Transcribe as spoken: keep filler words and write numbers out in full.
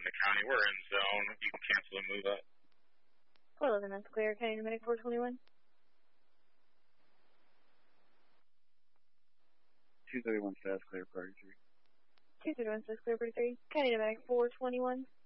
the county. We're in zone. You can cancel and move up. four eleven, that's clear. County to Medic four twenty-one. two thirty-one, status clear, party three. two thirty-one, status clear, party three. County to Medic four twenty-one.